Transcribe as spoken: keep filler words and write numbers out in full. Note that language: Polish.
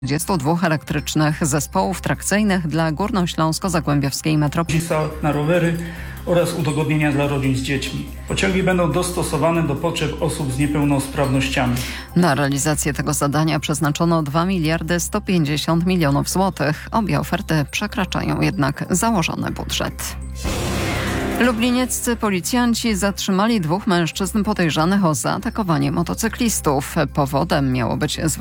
dwudziestu dwóch elektrycznych zespołów trakcyjnych dla górnośląsko-zagłębiowskiej metropolii. Na rowery oraz udogodnienia dla rodzin z dziećmi. Pociągi będą dostosowane do potrzeb osób z niepełnosprawnościami. Na realizację tego zadania przeznaczono dwa miliardy sto pięćdziesiąt milionów złotych. Obie oferty przekraczają jednak założony budżet. Lublinieccy policjanci zatrzymali dwóch mężczyzn podejrzanych o zaatakowanie motocyklistów. Powodem miało być